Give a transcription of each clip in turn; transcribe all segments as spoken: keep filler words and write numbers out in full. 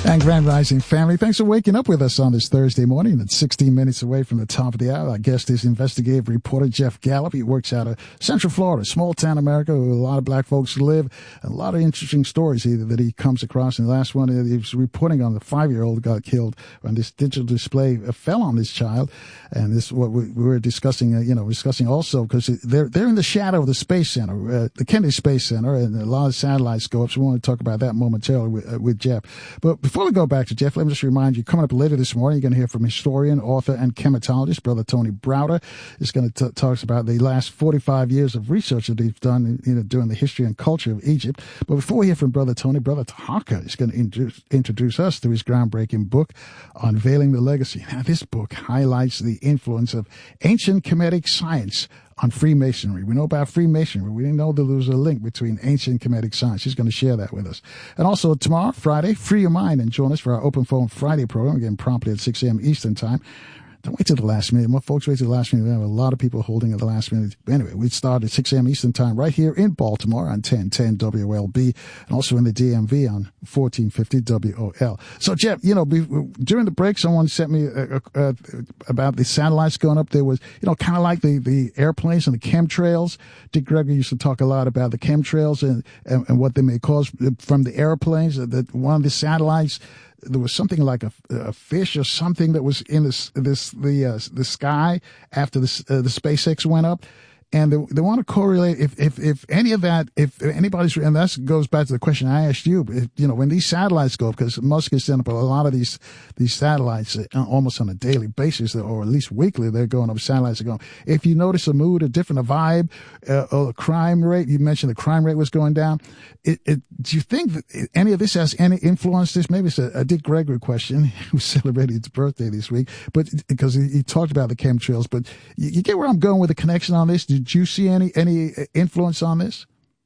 And Grand Rising family, thanks for waking up with us on this Thursday morning. It's sixteen minutes away from the top of the hour. Our guest is investigative reporter Jeff Gallup. He works out of Central Florida, small town America, where a lot of black folks live. A lot of interesting stories either that he comes across. And the last one, he was reporting on the five-year-old who got killed when this digital display fell on this child. And this is what we, we were discussing, uh, you know, discussing also because they're, they're in the shadow of the Space Center, uh, the Kennedy Space Center, and a lot of satellites go up. So we want to talk about that momentarily with, uh, with Jeff. But before we go back to Jeff, let me just remind you, coming up later this morning, you're going to hear from historian, author, and chematologist, Brother Tony Browder. He's going to t- talk about the last forty-five years of research that he's done, you know, during the history and culture of Egypt. But before we hear from Brother Tony, Brother Tahaka is going to introduce, introduce us to his groundbreaking book, Unveiling the Legacy. Now, this book highlights the influence of ancient Kemetic science on Freemasonry. We know about Freemasonry. We didn't know that there was a link between ancient Kemetic science. He's going to share that with us. And also tomorrow, Friday, free your mind and join us for our Open Phone Friday program, again, promptly at six a.m. Eastern Time. Don't wait till the last minute. More folks wait till the last minute. We have a lot of people holding at the last minute. Anyway, we start at six a.m. Eastern Time right here in Baltimore on ten ten W L B and also in the D M V on fourteen fifty W O L. So, Jeff, you know, during the break, someone sent me uh, uh, about the satellites going up. There was, you know, kind of like the, the airplanes and the chemtrails. Dick Gregory used to talk a lot about the chemtrails and, and, and what they may cause from the airplanes. That one of the satellites, there was something like a, a fish or something that was in this, this, the, uh, the sky after the, uh, the SpaceX went up. And they, they want to correlate if, if, if any of that, if anybody's, and that goes back to the question I asked you, if, you know, when these satellites go up, because Musk has sent up a lot of these, these satellites almost on a daily basis, or at least weekly, they're going up, satellites are going. If you notice a mood, a different, a vibe, uh, or a crime rate, you mentioned the crime rate was going down. It, it, do you think that any of this has any influence? This maybe it's a, a Dick Gregory question, who celebrated his birthday this week, but because he, he talked about the chemtrails, but you, you get where I'm going with the connection on this? Did you see any any influence on this?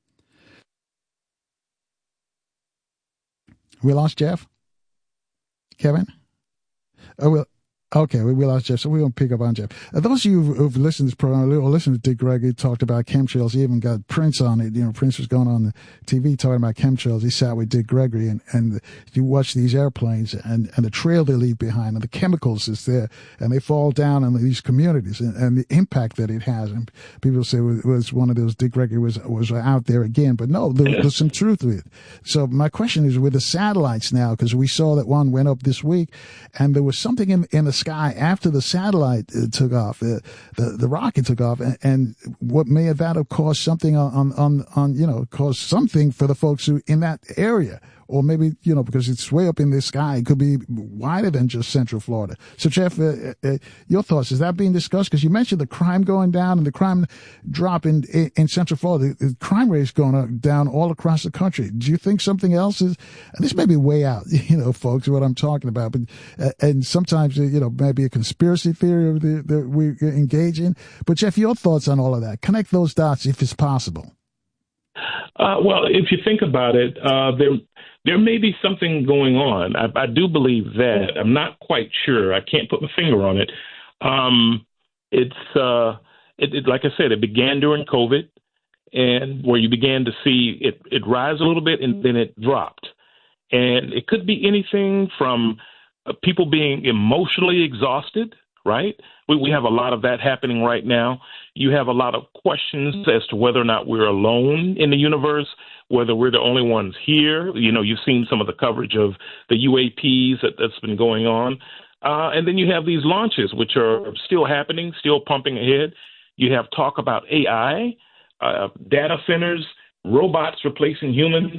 We lost Jeff? Kevin? Oh, well. Okay, we lost Jeff, so we won't pick up on Jeff. Uh, those of you who've, who've listened to this program or listened to Dick Gregory talked about chemtrails, he even got Prince on it. You know, Prince was going on the T V talking about chemtrails. He sat with Dick Gregory, and, and you watch these airplanes and, and the trail they leave behind and the chemicals that's there, and they fall down in these communities and, and the impact that it has. And people say it was, it was one of those, Dick Gregory was, was out there again. But no, there, there's some truth to it. So my question is with the satellites now, because we saw that one went up this week, and there was something in, in the sky after the satellite uh, took off, uh, the the rocket took off, and, and what may have that have caused something on, on on you know caused something for the folks who in that area, or maybe you know because it's way up in the sky, it could be wider than just Central Florida. So Jeff, uh, uh, your thoughts, is that being discussed? Because you mentioned the crime going down and the crime drop in in, in Central Florida, the, the crime rate is going down all across the country. Do you think something else is? And this may be way out, you know, folks, what I'm talking about, but uh, and sometimes you know maybe a conspiracy theory that, that we engage in. But Jeff, your thoughts on all of that? Connect those dots if it's possible. Uh, well, if you think about it, uh, there there may be something going on. I, I do believe that. I'm not quite sure. I can't put my finger on it. Um, it's uh, it, it, like I said, it began during COVID, and where you began to see it, it rise a little bit and then it dropped. And it could be anything from uh, people being emotionally exhausted, right? We, we have a lot of that happening right now. You have a lot of questions as to whether or not we're alone in the universe, whether we're the only ones here. You know, you've seen some of the coverage of the U A Ps that, that's been going on. Uh, and then you have these launches, which are still happening, still pumping ahead. You have talk about A I, uh, data centers, robots replacing humans.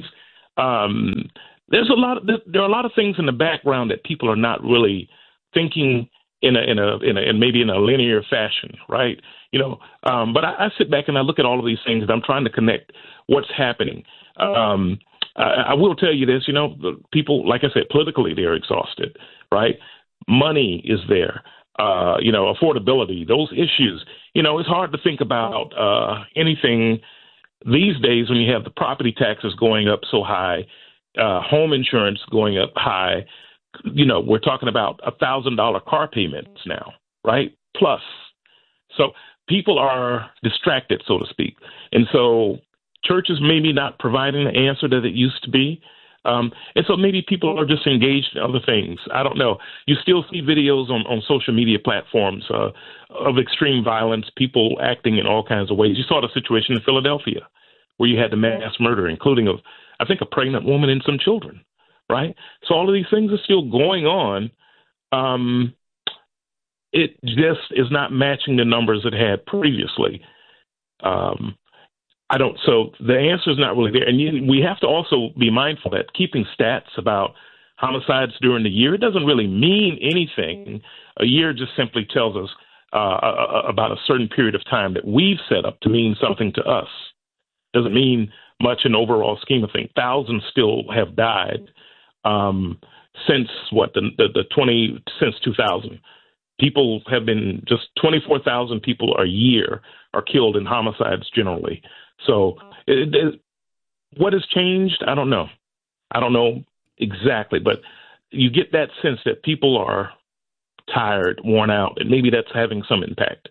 Um, there's a lot of, there are a lot of things in the background that people are not really thinking in a, in a, in a, in maybe in a linear fashion, right? You know, um, but I, I sit back and I look at all of these things and I'm trying to connect what's happening. Um, I, I will tell you this, you know, the people, like I said, politically, they're exhausted, right? Money is there, uh, you know, affordability, those issues. You know, it's hard to think about uh, anything these days when you have the property taxes going up so high, uh, home insurance going up high. You know, we're talking about a thousand dollar car payments now, right? Plus. So people are distracted, so to speak. And so churches maybe not providing the answer that it used to be. Um, and so maybe people are just engaged in other things. I don't know. You still see videos on, on social media platforms uh, of extreme violence, people acting in all kinds of ways. You saw the situation in Philadelphia where you had the mass murder, including, of, I think, a pregnant woman and some children, right? So all of these things are still going on. Um, it just is not matching the numbers it had previously. Um, I don't. So the answer is not really there. And you, we have to also be mindful that keeping stats about homicides during the year, it doesn't really mean anything. A year just simply tells us uh, about a certain period of time that we've set up to mean something to us. Doesn't mean much in the overall scheme of things. Thousands still have died um, since what the, the the twenty since two thousand. People have been just twenty-four thousand people a year are killed in homicides generally. So it, it, what has changed? I don't know. I don't know exactly, but you get that sense that people are tired, worn out, and maybe that's having some impact.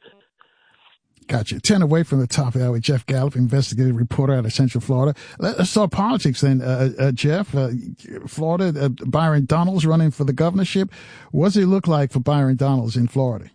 Gotcha. ten away from the top of the hour. Jeff Gallup, investigative reporter out of Central Florida. Let's talk politics then, uh, uh, Jeff. Uh, Florida, uh, Byron Donalds running for the governorship. What does it look like for Byron Donalds in Florida?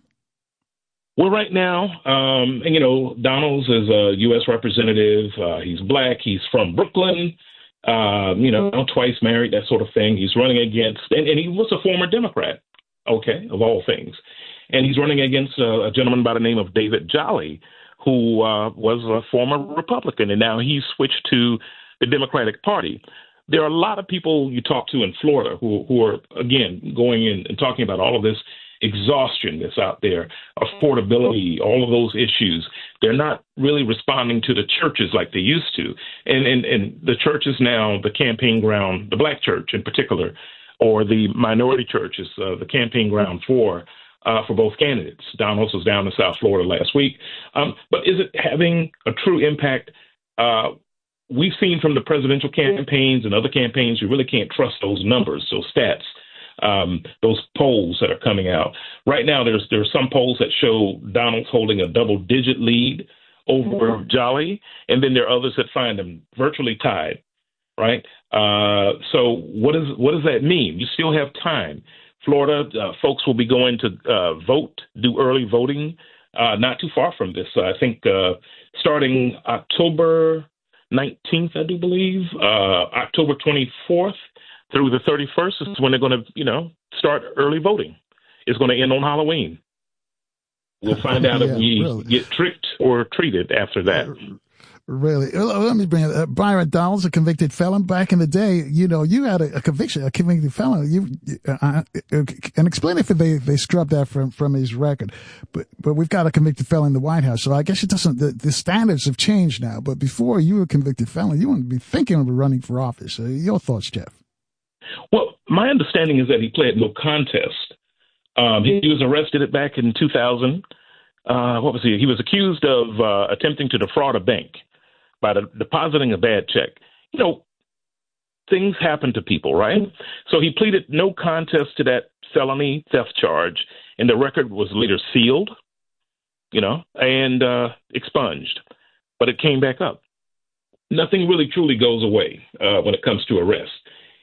Well, right now, um, and, you know, Donalds is a U S representative. Uh, he's black. He's from Brooklyn, uh, you know, twice married, that sort of thing. He's running against, and, and he was a former Democrat, okay, of all things. And he's running against a, a gentleman by the name of David Jolly, who uh, was a former Republican, and now he's switched to the Democratic Party. There are a lot of people you talk to in Florida who, who are, again, going in and talking about all of this exhaustion that's out there, affordability, all of those issues. They're not really responding to the churches like they used to. And, and, and the church is now the campaign ground, the black church in particular, or the minority church is uh, the campaign ground for Uh, for both candidates. Donalds was down in South Florida last week. Um, but is it having a true impact? Uh, we've seen from the presidential campaigns and other campaigns, you really can't trust those numbers, those stats, um, those polls that are coming out. Right now, there's there are some polls that show Donalds holding a double-digit lead over Jolly, and then there are others that find them virtually tied, right? Uh, so what, is, what does that mean? You still have time. Florida, uh, folks will be going to uh, vote, do early voting, uh, not too far from this. Uh, I think uh, starting October nineteenth, I do believe, uh, October twenty-fourth through the thirty-first is when they're going to, you know, start early voting. It's going to end on Halloween. We'll find out yeah, if we really. get tricked or treated after that. Really? Let me bring it up. Byron Donalds, a convicted felon. Back in the day, you know, you had a, a conviction, a convicted felon. You uh, uh, and explain if they they scrubbed that from from his record. But but we've got a convicted felon in the White House, so I guess it doesn't. The, the standards have changed now. But before you were a convicted felon, you wouldn't be thinking of running for office. Uh, your thoughts, Jeff? Well, my understanding is that he pled no contest. Um, he, he was arrested back in two thousand. Uh, what was he? He was accused of uh, attempting to defraud a bank by the, depositing a bad check. You know, things happen to people, right? So he pleaded no contest to that felony theft charge, and the record was later sealed, you know, and uh, expunged. But it came back up. Nothing really truly goes away uh, when it comes to arrest.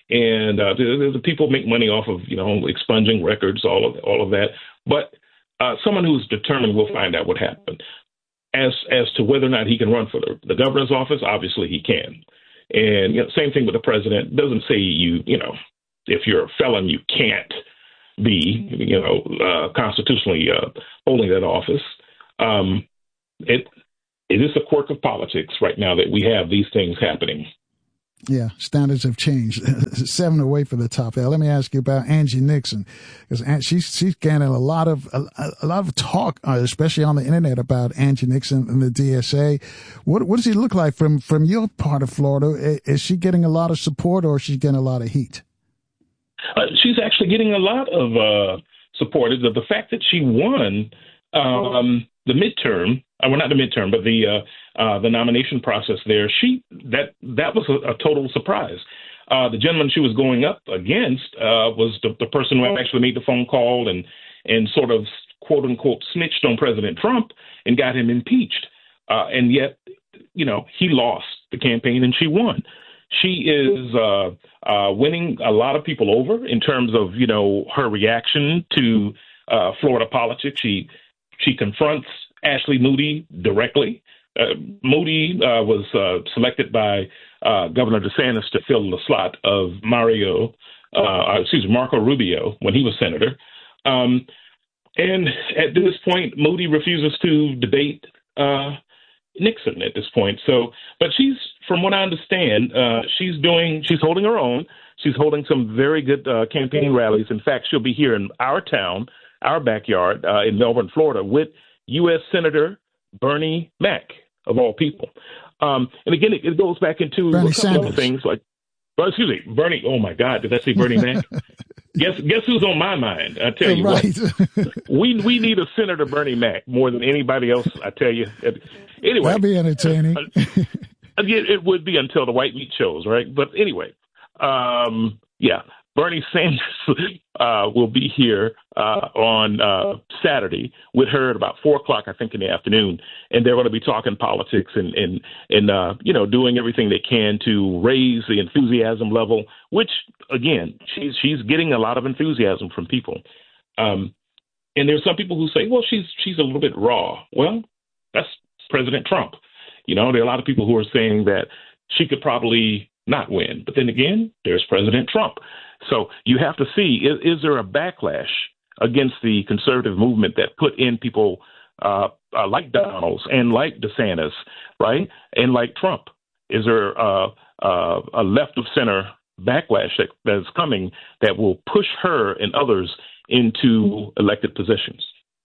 And uh, the, the people make money off of, you know, expunging records, all of all of that. But uh, someone who's determined will find out what happened. As as to whether or not he can run for the, the governor's office, obviously he can. And you know, same thing with the president. It doesn't say you, you know, if you're a felon, you can't be, you know, uh, constitutionally uh, holding that office. Um, it it is a quirk of politics right now that we have these things happening. Yeah, standards have changed. Seven away from the top there. Let me ask you about Angie Nixon, because she's she's getting a lot of a, a lot of talk, uh, especially on the internet, about Angie Nixon and the D S A. What what does he look like from from your part of Florida? Is she getting a lot of support, or is she getting a lot of heat? Uh, she's actually getting a lot of uh, support. The, the fact that she won um, the midterm, uh, well, not the midterm, but the uh, uh, the nomination process there, she that that was a, a total surprise. Uh, the gentleman she was going up against uh, was the, the person who actually made the phone call and and sort of quote unquote snitched on President Trump and got him impeached. Uh, and yet, you know, he lost the campaign and she won. she is uh, uh, winning a lot of people over in terms of, you know, her reaction to uh, Florida politics. She she confronts Ashley Moody directly. Uh, Moody uh, was uh, selected by uh, Governor DeSantis to fill the slot of Mario, uh, excuse me, Marco Rubio when he was senator. Um, and at this point, Moody refuses to debate uh, Nixon at this point. So, but she's, from what I understand, uh, she's doing, she's holding her own. She's holding some very good uh, campaign rallies. In fact, she'll be here in our town, our backyard uh, in Melbourne, Florida, with U S Senator Bernie Mac, of all people. Um, and again, it, it goes back into Bernie a couple Sanders. other things like, well, excuse me, Bernie. Oh my God, did I say Bernie Mac? guess guess who's on my mind? I tell you right. what, we we need a Senator Bernie Mac more than anybody else. I tell you. Anyway, that'd be entertaining. It, it would be until the white meat shows, right? But anyway, um, yeah, Bernie Sanders uh, will be here uh, on uh, Saturday with her at about four o'clock, I think, in the afternoon, and they're going to be talking politics and and and uh, you know, doing everything they can to raise the enthusiasm level. Which, again, she's she's getting a lot of enthusiasm from people. Um, and there's some people who say, well, she's she's a little bit raw. Well, that's President Trump. You know, there are a lot of people who are saying that she could probably not win. But then again, there's President Trump. So you have to see, is, is there a backlash against the conservative movement that put in people uh, uh, like Donalds and like DeSantis, right, and like Trump? Is there uh, uh, a left of center backlash that, that is coming that will push her and others into elected positions?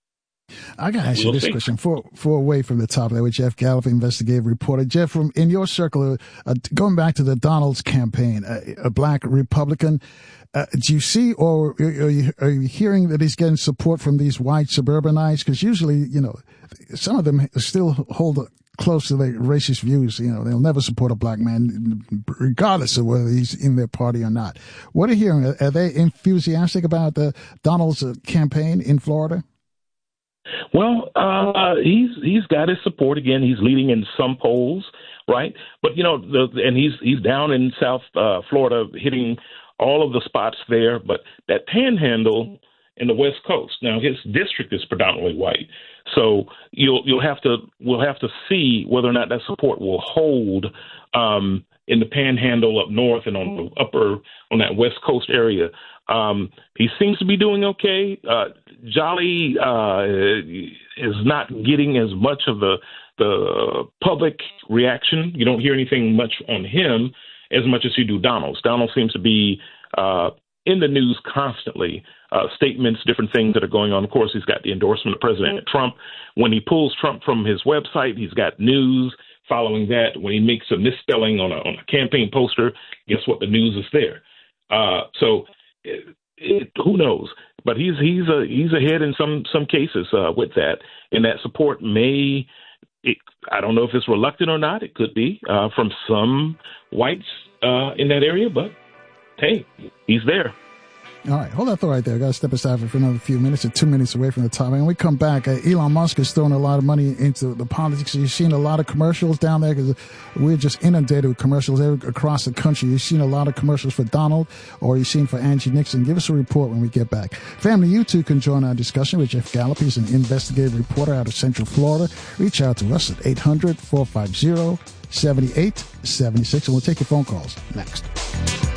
I got to ask we'll you this see. question for for away from the top there with Jeff Gallup, investigative reporter. Jeff, from in your circle, uh, going back to the Donalds campaign, uh, a black Republican, uh, do you see or are you, are you hearing that he's getting support from these white suburbanites? Because usually, you know, some of them still hold close to their racist views. You know, they'll never support a black man, regardless of whether he's in their party or not. What are you hearing? Are they enthusiastic about the Donalds campaign in Florida? Well, uh, he's he's got his support again. He's leading in some polls, right? But you know, the, and he's he's down in South uh, Florida, hitting all of the spots there. But that Panhandle in the West Coast. Now, his district is predominantly white, so you'll you'll have to we'll have to see whether or not that support will hold um, in the Panhandle up north and on the upper on that West Coast area. Um, he seems to be doing okay. Uh, Jolly uh, is not getting as much of the the public reaction. You don't hear anything much on him as much as you do Donalds. Donald seems to be uh, in the news constantly, uh, statements, different things that are going on. Of course, he's got the endorsement of President Trump. When he pulls Trump from his website, he's got news following that. When he makes a misspelling on a, on a campaign poster, guess what? The news is there. Uh, so it, it, who knows? But he's he's a, he's ahead in some some cases uh, with that, and that support may. It, I don't know if it's reluctant or not. It could be uh, from some whites uh, in that area, but hey, he's there. All right, hold that thought right there. I got to step aside for another few minutes or two minutes away from the top. And when we come back, uh, Elon Musk is throwing a lot of money into the politics. You've seen a lot of commercials down there because we're just inundated with commercials across the country. You've seen a lot of commercials for Donald or you've seen for Angie Nixon. Give us a report when we get back. Family, you too can join our discussion with Jeff Gallup. He's an investigative reporter out of Central Florida. Reach out to us at eight hundred, four five zero, seven eight seven six, and we'll take your phone calls next.